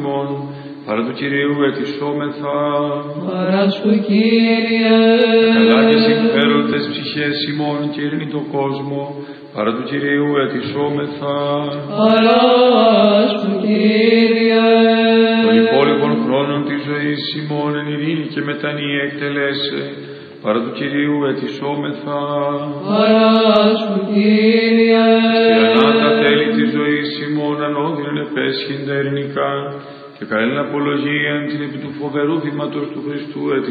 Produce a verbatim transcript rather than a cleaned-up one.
ημών, παρά του Κυρίου ετισόμεθα. Παρά σου, Κύριε. Τα καλά και συμφέροντες ψυχές ημών και ειρήνη το κόσμο, παρά του Κυρίου ετισόμεθα. Παρά σου, Κύριε. Των υπόλοιπων χρόνων της ζωής ημών εν ειρήνη και μετανία εκτελέσε, παρά του Κυρίου ετισόμεθα. Παρά σου, Κύριε. Χριστιανά τα τέλη της ζωής ημών ανώδυνον επέσχυντα ειρηνικά και καλήν απολογίαν την επί του φοβερού βήματος του Χριστού